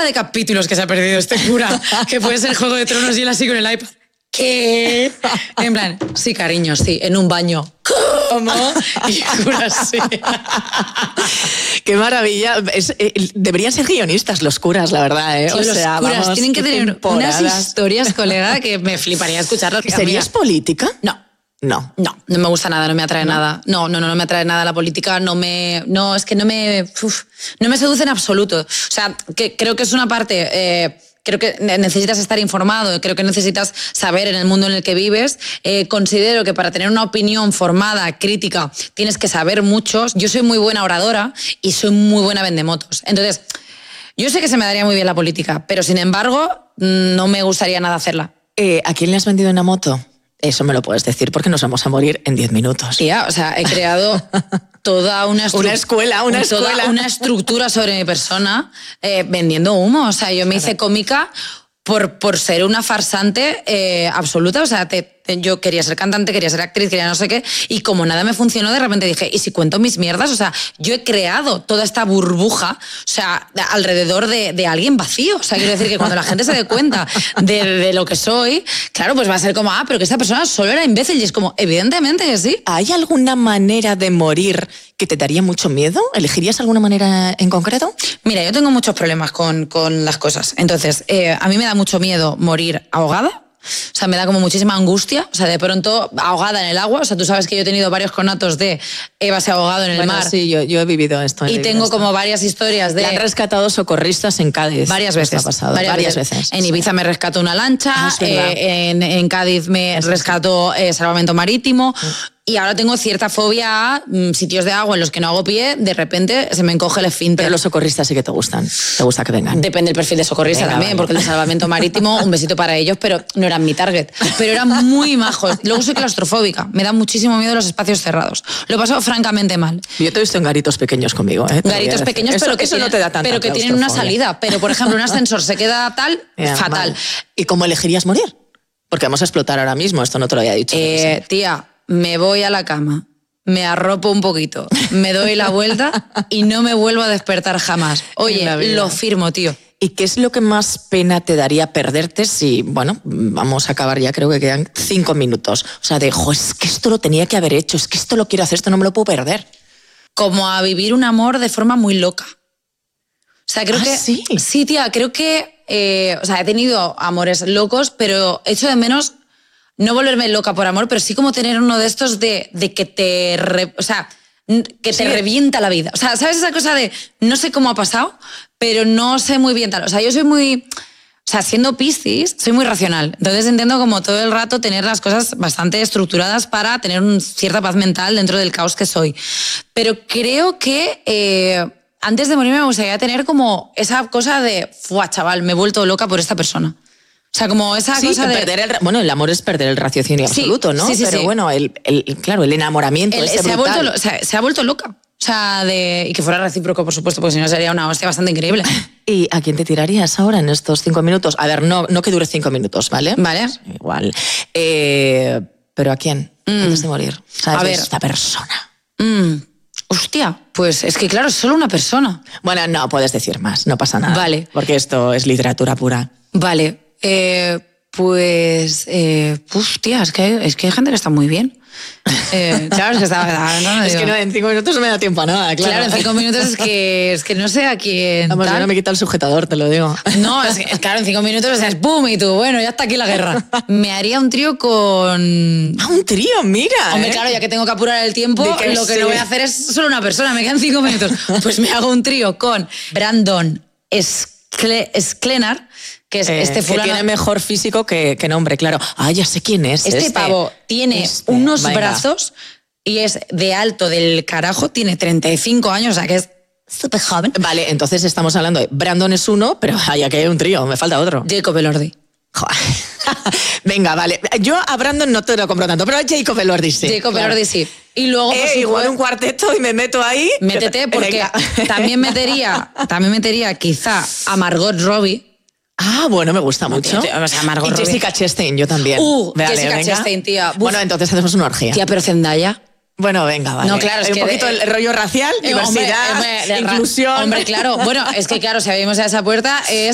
de capítulos que se ha perdido este cura, que puede ser Juego de Tronos y él así con el iPad. ¿Qué? En plan, sí, cariño, sí, en un baño. ¿Cómo? Y cura así. Qué maravilla. Deberían ser guionistas los curas, la verdad, ¿eh? Tío, los curas tienen que tener unas historias, colega, que me fliparía escucharlas. ¿Serías política? No. No me gusta nada, no me atrae nada. No me atrae nada la política, es que no me seduce en absoluto. O sea, que creo que es una parte, creo que necesitas estar informado, creo que necesitas saber en el mundo en el que vives. Considero que para tener una opinión formada, crítica, tienes que saber mucho. Yo soy muy buena oradora y soy muy buena vendemotos. Entonces, yo sé que se me daría muy bien la política, pero sin embargo, no me gustaría nada hacerla. ¿A quién le has vendido una moto? Eso me lo puedes decir porque nos vamos a morir en 10 minutos. Tía, o sea, he creado toda una escuela. Una estructura sobre mi persona vendiendo humo. O sea, yo me hice cómica por ser una farsante absoluta. O sea, yo quería ser cantante, quería ser actriz, quería no sé qué. Y como nada me funcionó, de repente dije, ¿y si cuento mis mierdas? O sea, yo he creado toda esta burbuja, o sea, alrededor de alguien vacío. O sea, quiero decir que cuando la gente se dé cuenta de lo que soy, claro, pues va a ser como, pero que esta persona solo era imbécil. Y es como, evidentemente que sí. ¿Hay alguna manera de morir que te daría mucho miedo? ¿Elegirías alguna manera en concreto? Mira, yo tengo muchos problemas con las cosas. Entonces, a mí me da mucho miedo morir ahogada. O sea, me da como muchísima angustia. O sea, de pronto ahogada en el agua. O sea, tú sabes que yo he tenido varios conatos de Eva se ha ahogado en el mar. Sí, yo he vivido esto. Y tengo como varias historias de... Le han rescatado socorristas en Cádiz. Varias veces. Ha pasado. Varias veces. En Ibiza me rescató una lancha. En Cádiz me rescató Salvamento Marítimo. Y ahora tengo cierta fobia a sitios de agua en los que no hago pie, de repente se me encoge el esfínter. Pero los socorristas sí que te gustan. Te gusta que vengan. Depende del perfil de socorrista también, porque el de Salvamento Marítimo, un besito para ellos, pero no eran mi target. Pero eran muy majos. Luego soy claustrofóbica. Me da muchísimo miedo los espacios cerrados. Lo paso francamente mal. Yo te he visto en garitos pequeños conmigo, ¿eh? Garitos pequeños, pero que eso no te da tanta. Pero que tienen una salida. Pero, por ejemplo, un ascensor se queda fatal. Vale. ¿Y cómo elegirías morir? Porque vamos a explotar ahora mismo. Esto no te lo había dicho. Tía, me voy a la cama, me arropo un poquito, me doy la vuelta y no me vuelvo a despertar jamás. Oye, lo firmo, tío. ¿Y qué es lo que más pena te daría perderte si, bueno, vamos a acabar ya, creo que quedan 5 minutos? O sea, es que esto lo tenía que haber hecho, es que esto lo quiero hacer, esto no me lo puedo perder. Como a vivir un amor de forma muy loca. O sea, creo que... ¿Sí? Sí, tía, creo que... o sea, he tenido amores locos, pero echo de menos... No volverme loca por amor, pero sí como tener uno de estos de que te revienta la vida. O sea, ¿sabes esa cosa de no sé cómo ha pasado, pero no sé muy bien tal? O sea, yo soy muy... O sea, siendo Piscis, soy muy racional. Entonces intento como todo el rato tener las cosas bastante estructuradas para tener cierta paz mental dentro del caos que soy. Pero creo que antes de morir me gustaría tener como esa cosa de, ¡fua, chaval, me he vuelto loca por esta persona! O sea, como esa cosa de... Bueno, el amor es perder el raciocinio absoluto, ¿no? Sí, pero bueno, claro, el enamoramiento se ha vuelto loca. O sea, y que fuera recíproco, por supuesto, porque si no sería una hostia bastante increíble. ¿Y a quién te tirarías ahora en estos 5 minutos? A ver, no que dure 5 minutos, ¿vale? Vale. Igual. ¿Pero a quién? Antes de morir. ¿Sabes? A ver. Esta persona. Hostia, pues es que claro, es solo una persona. Bueno, no puedes decir más, no pasa nada. Vale. Porque esto es literatura pura. Vale. Tía, es que hay gente que está muy bien. Claro, es que estaba... Es que no, en 5 minutos no me da tiempo a nada, claro. Claro, en 5 minutos es que no sé a quién... Vamos, yo no me quita el sujetador, te lo digo. No, claro, en 5 minutos es ¡pum! Y tú, bueno, ya está aquí la guerra. Me haría un trío con... Un trío, mira. Hombre, claro, ya que tengo que apurar el tiempo, lo que no voy a hacer es solo una persona, me quedan 5 minutos. Pues me hago un trío con Brandon Sklenar, que es este fulano... Que tiene mejor físico que nombre, claro. Ya sé quién es. Este pavo tiene unos brazos y es de alto del carajo, tiene 35 años, o sea que es súper joven. Vale, entonces estamos hablando de Brandon es uno, pero aquí hay un trío, me falta otro. Jacob Elordi. Venga, vale. Yo a Brandon no te lo compro tanto, pero a Jacob Elordi sí. Jacob Elordi sí. Y luego, igual un cuarteto y me meto ahí. Métete, porque también metería quizá a Margot Robbie. Bueno, me gusta mucho. O sea, Margot Robbie. Jessica Chastain, yo también. Jessica Chastain, tía. Bueno, entonces hacemos una orgía. Tía, pero Zendaya. Bueno, venga, vale. No, claro, es un poquito el rollo racial, diversidad, inclusión. Hombre, claro. Bueno, es que claro, si abrimos a esa puerta es